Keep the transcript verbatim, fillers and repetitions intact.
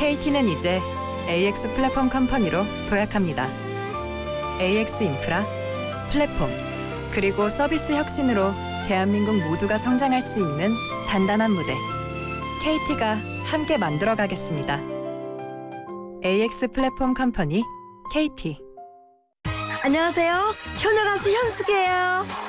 케이티는 이제 에이엑스 플랫폼 컴퍼니로 도약합니다. 에이엑스 인프라, 플랫폼, 그리고 서비스 혁신으로 대한민국 모두가 성장할 수 있는 단단한 무대. 케이티가 함께 만들어 가겠습니다. 에이엑스 플랫폼 컴퍼니 케이티. 안녕하세요. 효녀 가수 현숙이에요.